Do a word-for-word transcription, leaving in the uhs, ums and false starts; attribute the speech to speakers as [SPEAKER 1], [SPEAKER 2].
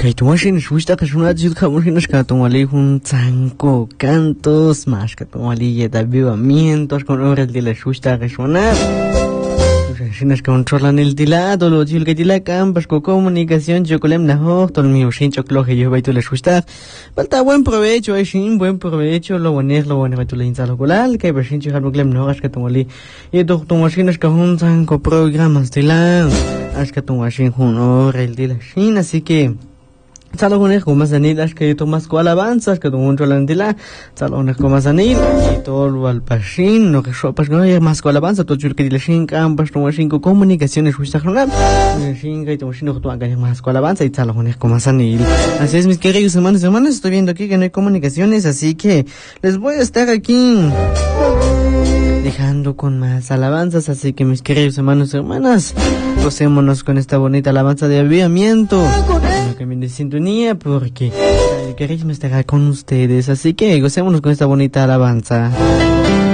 [SPEAKER 1] Kaytumashin shushta kashuna jid kamushin shkatumali hun zanko cantos más katumali yedavivamientos con hora de la shushta kashuna shinas controlan el tilado lo chil que tila campas con comunicación chocolem na ho todo mi ushin chocloje yo baito la shushta falta buen provecho ay shin buen provecho lo bones lo bones baito la insalo golal que beshin chihal buglem no katumali y to tumashinas kahun zanko programas tila ashkatumashing hun hora el de la shin así que Salones como sanil, es que tomas con alabanzas, que tomo un cholandila, salones como sanil, y todo al pashin, no que sopas no hay más con alabanza, todo el que dile shin campas, tomo cinco comunicaciones, justa jornada, shin que tomo shin no tomo más con alabanza y salones como sanil. Así es, mis queridos hermanos y hermanas, estoy viendo aquí que no hay comunicaciones, así que les voy a estar aquí dejando con más alabanzas, así que mis queridos hermanos y hermanas, gocémonos con esta bonita alabanza de avivamiento. Cambien de sintonía porque el carisma estará con ustedes, así que gocémonos con esta bonita alabanza.